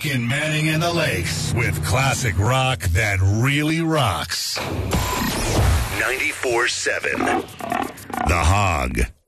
rockin' Manning and the Lakes with classic rock that really rocks. 94.7 The Hog.